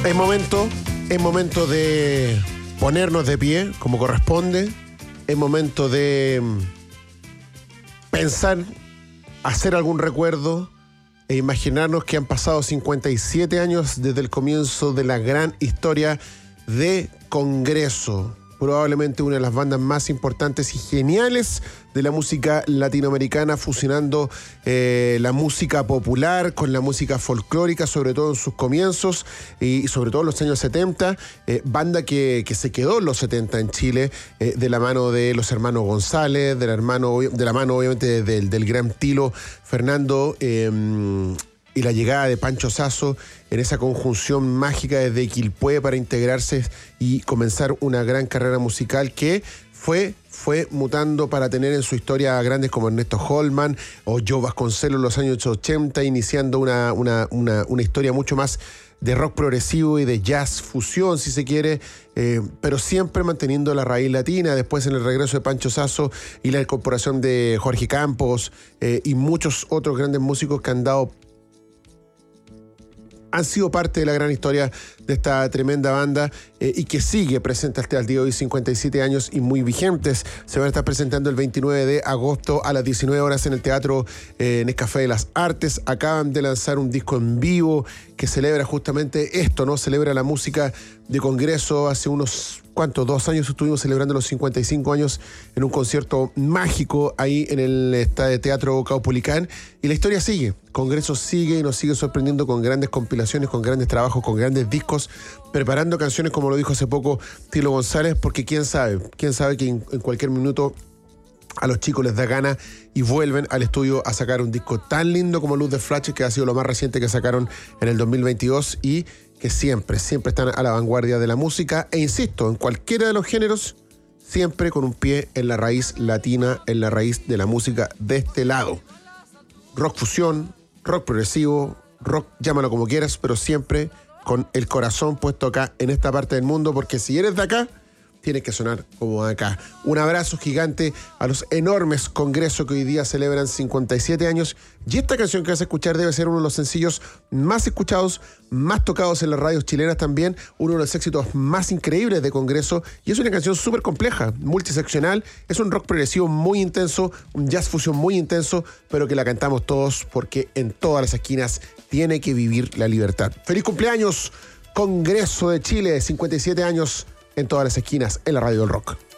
Es momento de ponernos de pie como corresponde. Es momento de pensar, hacer algún recuerdo e imaginarnos que han pasado 57 años desde el comienzo de la gran historia de Congreso. Probablemente una de las bandas más importantes y geniales de la música latinoamericana, fusionando la música popular con la música folclórica, sobre todo en sus comienzos y sobre todo en los años 70. Banda que se quedó en los 70 en Chile, de la mano de los hermanos González, de la mano obviamente del gran Tilo Fernando, y la llegada de Pancho Sasso en esa conjunción mágica desde Quilpué para integrarse y comenzar una gran carrera musical que fue mutando para tener en su historia a grandes como Ernesto Holman o Joe Vasconcelos en los años 80, iniciando una historia mucho más de rock progresivo y de jazz fusión, si se quiere, pero siempre manteniendo la raíz latina. Después, en el regreso de Pancho Sasso y la incorporación de Jorge Campos y muchos otros grandes músicos que han sido parte de la gran historia de esta tremenda banda y que sigue presente hasta el día de hoy, 57 años y muy vigentes. Se van a estar presentando el 29 de agosto a las 19 horas en el Teatro Nescafé de las Artes. Acaban de lanzar un disco en vivo que celebra justamente esto, ¿no? Celebra la música de Congreso. Hace unos 2 años estuvimos celebrando los 55 años en un concierto mágico ahí en el Teatro Caupolicán, y la historia sigue. Congreso sigue y nos sigue sorprendiendo con grandes compilaciones, con grandes trabajos, con grandes discos, preparando canciones, como lo dijo hace poco Tilo González, porque quién sabe que en cualquier minuto a los chicos les da gana y vuelven al estudio a sacar un disco tan lindo como Luz de Flash, que ha sido lo más reciente que sacaron en el 2022 y que siempre están a la vanguardia de la música. E insisto, en cualquiera de los géneros, siempre con un pie en la raíz latina, en la raíz de la música de este lado. Rock fusión, rock progresivo, rock, llámalo como quieras, pero siempre con el corazón puesto acá en esta parte del mundo, porque si eres de acá, tienes que sonar como acá. Un abrazo gigante a los enormes Congresos que hoy día celebran 57 años. Y esta canción que vas a escuchar debe ser uno de los sencillos más escuchados, más tocados en las radios chilenas también, uno de los éxitos más increíbles de Congreso. Y es una canción súper compleja, multiseccional. Es un rock progresivo muy intenso, un jazz fusión muy intenso, pero que la cantamos todos porque en todas las esquinas tiene que vivir la libertad. ¡Feliz cumpleaños, Congreso de Chile! 57 años en todas las esquinas en la radio del rock.